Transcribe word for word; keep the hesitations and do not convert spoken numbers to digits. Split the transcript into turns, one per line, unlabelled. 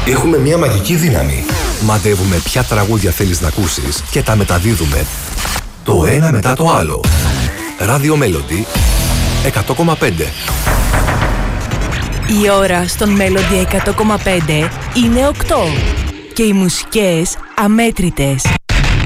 Έχουμε μια μαγική δύναμη.
Μαντεύουμε ποια τραγούδια θέλεις να ακούσεις και τα μεταδίδουμε το ένα μετά το άλλο. Radio Melody εκατό κόμμα πέντε.
Η ώρα στον Melody εκατό κόμμα πέντε είναι οκτώ και οι μουσικές αμέτρητες.